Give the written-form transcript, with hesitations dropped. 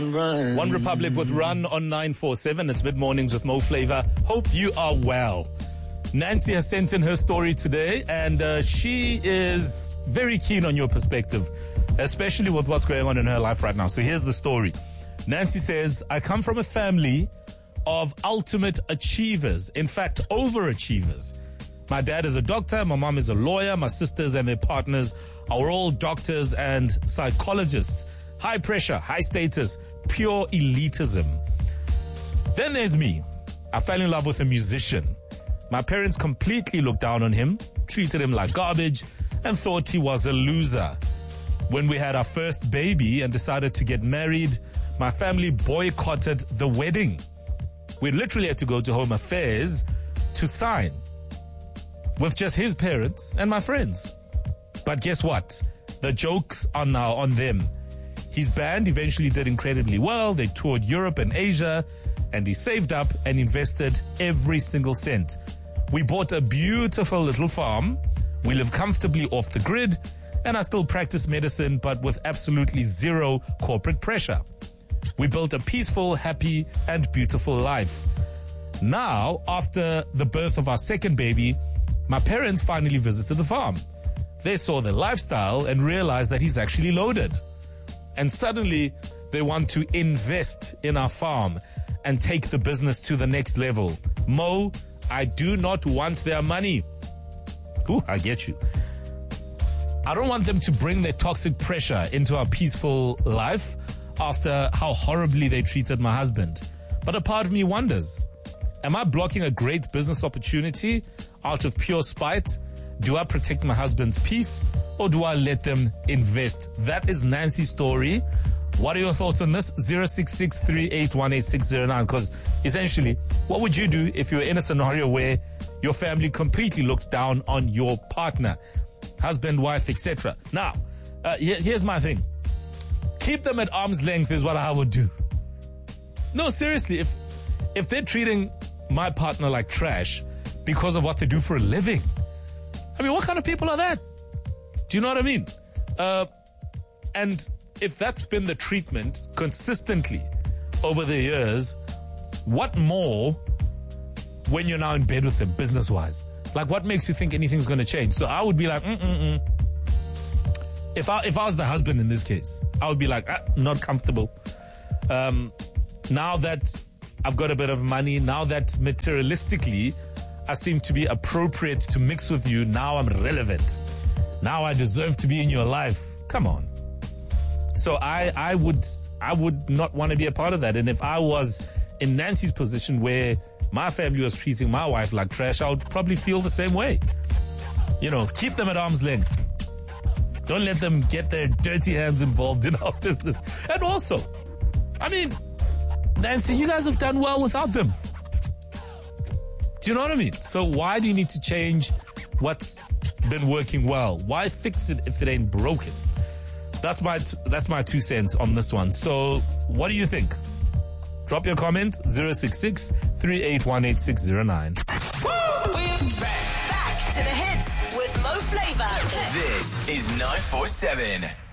One Republic with Run on 947. It's mid-mornings with Mo Flavor. Hope you are well. Nancy has sent in her story today, and she is very keen on your perspective, especially with what's going on in her life right now. So here's the story. Nancy says, I come from a family of ultimate achievers. In fact, overachievers. My dad is a doctor, my mom is a lawyer, my sisters and their partners are all doctors and psychologists. High pressure, high status, pure elitism. Then there's me. I fell in love with a musician. My parents completely looked down on him, treated him like garbage, and thought he was a loser. When we had our first baby and decided to get married, my family boycotted the wedding. We literally had to go to Home Affairs to sign with just his parents and my friends. But guess what? The jokes are now on them. His band eventually did incredibly well. They toured Europe and Asia, and he saved up and invested every single cent. We bought a beautiful little farm. We live comfortably off the grid, and I still practice medicine, but with absolutely zero corporate pressure. We built a peaceful, happy, and beautiful life. Now, after the birth of our second baby, my parents finally visited the farm. They saw the lifestyle and realized that he's actually loaded. And suddenly, they want to invest in our farm and take the business to the next level. Mo, I do not want their money. Ooh, I get you. I don't want them to bring their toxic pressure into our peaceful life after how horribly they treated my husband. But a part of me wonders, am I blocking a great business opportunity out of pure spite? Do I protect my husband's peace, or do I let them invest? That is Nancy's story. What are your thoughts on this? 06638188609. Because essentially, what would you do if you were in a scenario where your family completely looked down on your partner, husband, wife, etc.? Now, here's my thing. Keep them at arm's length is what I would do. No, seriously, if they're treating my partner like trash because of what they do for a living, I mean, what kind of people are that? Do you know what I mean? And if that's been the treatment consistently over the years, what more when you're now in bed with them, business-wise? Like, what makes you think anything's going to change? So I would be like, If I was the husband in this case, I would be like, not comfortable. Now that I've got a bit of money, now that materialistically I seem to be appropriate to mix with you, now I'm relevant. Now I deserve to be in your life. Come on. So I would not want to be a part of that. And if I was in Nancy's position where my family was treating my wife like trash, I would probably feel the same way. You know, keep them at arm's length. Don't let them get their dirty hands involved in our business. And also, I mean, Nancy, you guys have done well without them. Do you know what I mean? So why do you need to change what's been working well? Why fix it if it ain't broken? That's my 2 cents on this one. So what do you think? Drop your comment, 066-3818-609. We're back to the hits with Mo Flavor. This is 947.